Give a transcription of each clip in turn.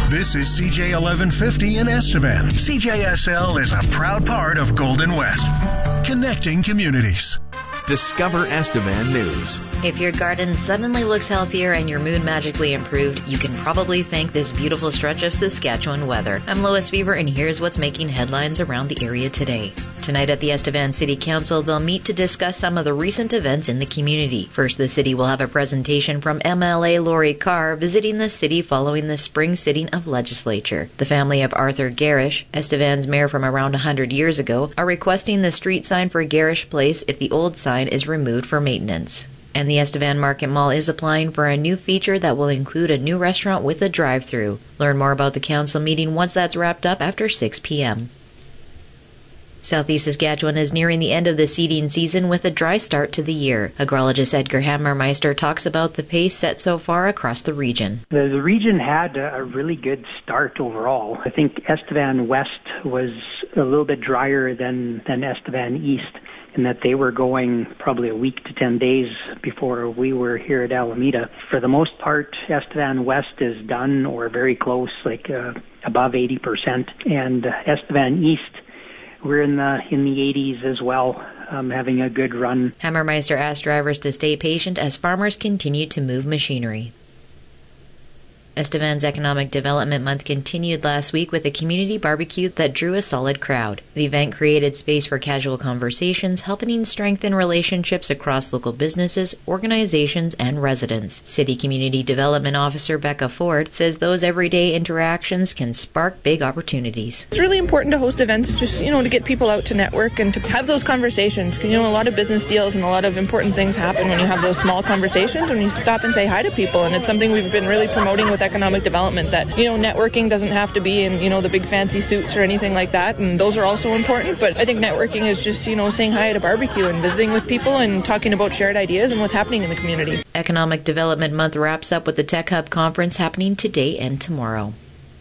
This is CJ 1150 in Estevan. CJSL is a proud part of Golden West, connecting communities. Discover Estevan News. If your garden suddenly looks healthier and your mood magically improved, you can probably thank this beautiful stretch of Saskatchewan weather. I'm Lois Fever, and here's what's making headlines around the area today. Tonight at the Estevan City Council, they'll meet to discuss some of the recent events in the community. First, the city will have a presentation from MLA Lori Carr visiting the city following the spring sitting of legislature. The family of Arthur Garish, Estevan's mayor from around 100 years ago, are requesting the street sign for Garish Place if the old sign is removed for maintenance. And the Estevan Market Mall is applying for a new feature that will include a new restaurant with a drive-thru. Learn more about the council meeting once that's wrapped up after 6 p.m. Southeast Saskatchewan is nearing the end of the seeding season with a dry start to the year. Agrologist Edgar Hammermeister talks about the pace set so far across the region. The region had a really good start overall. I think Estevan West was a little bit drier than Estevan East, in that they were going probably a week to 10 days before we were here at Alameda. For the most part, Estevan West is done or very close, like above 80%. And Estevan East, we're in the 80s as well, having a good run. Hammermeister asked drivers to stay patient as farmers continue to move machinery. Estevan's Economic Development Month continued last week with a community barbecue that drew a solid crowd. The event created space for casual conversations, helping strengthen relationships across local businesses, organizations, and residents. City Community Development Officer Becca Ford says those everyday interactions can spark big opportunities. It's really important to host events just, to get people out to network and to have those conversations. Because, a lot of business deals and a lot of important things happen when you have those small conversations, when you stop and say hi to people. And it's something we've been really promoting with economic development, that networking doesn't have to be in the big fancy suits or anything like that, and those are also important, but I think networking is just saying hi at a barbecue and visiting with people and talking about shared ideas and what's happening in the community. Economic Development Month wraps up with the Tech Hub Conference happening today and tomorrow.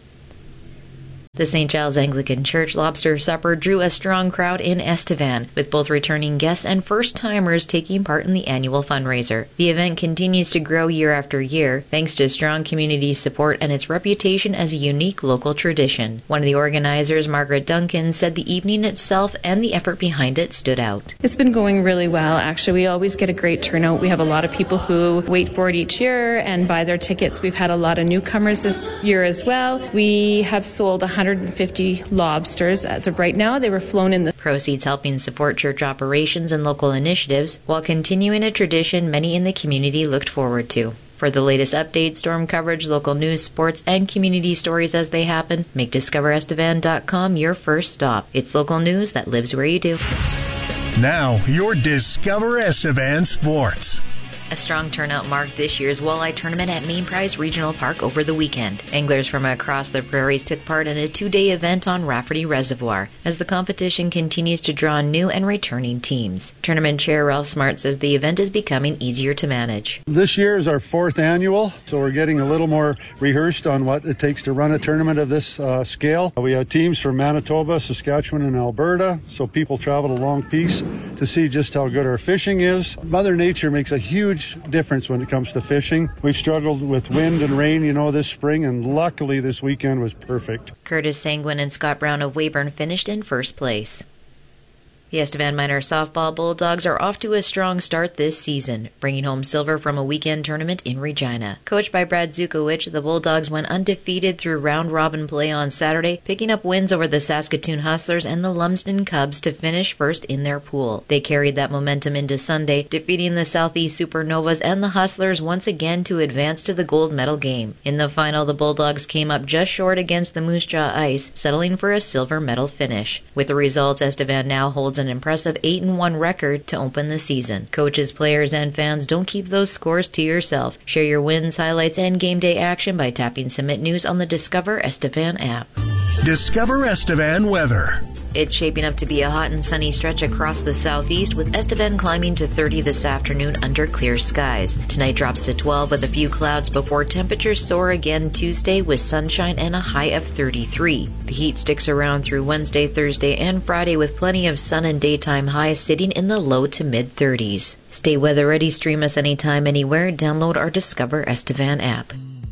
The St. Giles Anglican Church Lobster Supper drew a strong crowd in Estevan, with both returning guests and first-timers taking part in the annual fundraiser. The event continues to grow year after year, thanks to strong community support and its reputation as a unique local tradition. One of the organizers, Margaret Duncan, said the evening itself and the effort behind it stood out. It's been going really well, actually. We always get a great turnout. We have a lot of people who wait for it each year and buy their tickets. We've had a lot of newcomers this year as well. We have sold 150 lobsters as of right now. They were flown in the proceeds helping support church operations and local initiatives while continuing a tradition many in the community looked forward to. For the latest updates, storm coverage, local news, sports, and community stories as they happen, make DiscoverEstevan.com your first stop. It's local news that lives where you do. Now, your Discover Estevan Sports. A strong turnout marked this year's walleye tournament at Main Prize Regional Park over the weekend. Anglers from across the prairies took part in a 2-day event on Rafferty Reservoir as the competition continues to draw new and returning teams. Tournament Chair Ralph Smart says the event is becoming easier to manage. This year is our 4th annual, so we're getting a little more rehearsed on what it takes to run a tournament of this scale. We have teams from Manitoba, Saskatchewan, and Alberta, so people travel a long piece to see just how good our fishing is. Mother Nature makes a huge difference when it comes to fishing. We've struggled with wind and rain, this spring, and luckily this weekend was perfect. Curtis Sanguin and Scott Brown of Weyburn finished in first place. The Estevan Minor Softball Bulldogs are off to a strong start this season, bringing home silver from a weekend tournament in Regina. Coached by Brad Zukowicz, the Bulldogs went undefeated through round-robin play on Saturday, picking up wins over the Saskatoon Hustlers and the Lumsden Cubs to finish first in their pool. They carried that momentum into Sunday, defeating the Southeast Supernovas and the Hustlers once again to advance to the gold medal game. In the final, the Bulldogs came up just short against the Moose Jaw Ice, settling for a silver medal finish. With the results, Estevan now holds an impressive 8-1 record to open the season. Coaches, players, and fans, don't keep those scores to yourself. Share your wins, highlights, and game day action by tapping Submit News on the Discover Estevan app. Discover Estevan weather. It's shaping up to be a hot and sunny stretch across the southeast, with Estevan climbing to 30 this afternoon under clear skies. Tonight drops to 12 with a few clouds before temperatures soar again Tuesday with sunshine and a high of 33. The heat sticks around through Wednesday, Thursday, and Friday with plenty of sun and daytime highs sitting in the low to mid-30s. Stay weather ready, stream us anytime, anywhere, download our Discover Estevan app.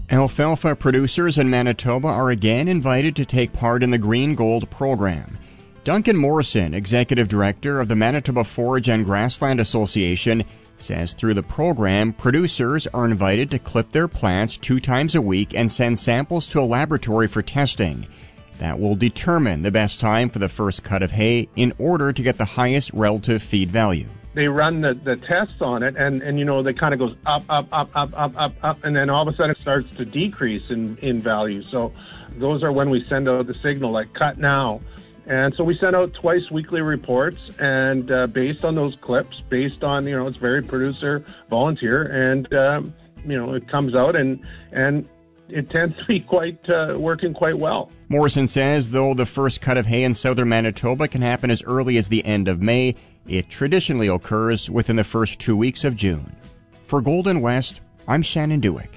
Alfalfa producers in Manitoba are again invited to take part in the Green Gold program. Duncan Morrison, Executive Director of the Manitoba Forage and Grassland Association, says through the program, producers are invited to clip their plants 2 times a week and send samples to a laboratory for testing. That will determine the best time for the first cut of hay in order to get the highest relative feed value. They run the tests on it, and they kind of goes up, and then all of a sudden it starts to decrease in value. So those are when we send out the signal, like cut now. And so we send out twice weekly reports, and based on those clips, based on, it's very producer volunteer, and, it comes out and it tends to be working quite well. Morrison says though the first cut of hay in southern Manitoba can happen as early as the end of May, it traditionally occurs within the first 2 weeks of June. For Golden West, I'm Shannon Dewick.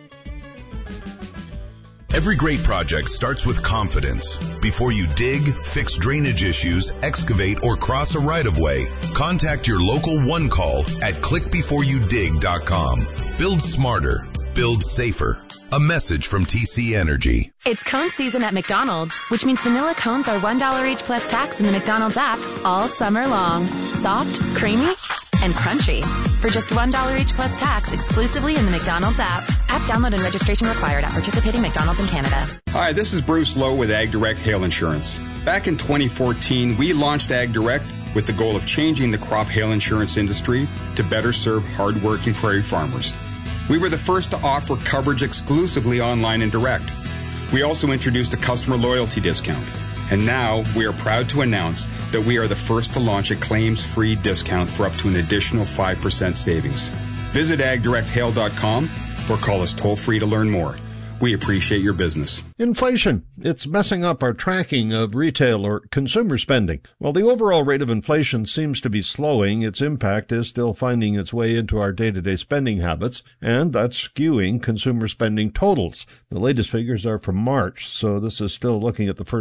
Every great project starts with confidence. Before you dig, fix drainage issues, excavate, or cross a right-of-way, contact your local One Call at clickbeforeyoudig.com. Build smarter. Build safer. A message from TC Energy. It's cone season at McDonald's, which means vanilla cones are $1 each plus tax in the McDonald's app all summer long. Soft, creamy, and crunchy. For just $1 each plus tax exclusively in the McDonald's app. App download and registration required at participating McDonald's in Canada. Hi, this is Bruce Lowe with Ag Direct Hail Insurance. Back in 2014, we launched Ag Direct with the goal of changing the crop hail insurance industry to better serve hardworking prairie farmers. We were the first to offer coverage exclusively online and direct. We also introduced a customer loyalty discount. And now we are proud to announce that we are the first to launch a claims-free discount for up to an additional 5% savings. Visit agdirecthail.com or call us toll-free to learn more. We appreciate your business. Inflation. It's messing up our tracking of retail or consumer spending. While the overall rate of inflation seems to be slowing, its impact is still finding its way into our day-to-day spending habits, and that's skewing consumer spending totals. The latest figures are from March, so this is still looking at the first